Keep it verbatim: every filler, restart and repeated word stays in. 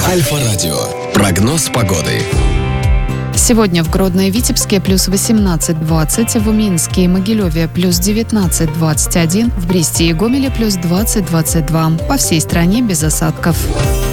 Альфа-радио. Прогноз погоды. Сегодня в Гродно и Витебске плюс восемнадцать двадцать, в Минске и Могилеве плюс девятнадцать двадцать один, в Бресте и Гомеле плюс двадцать двадцать два. По всей стране без осадков.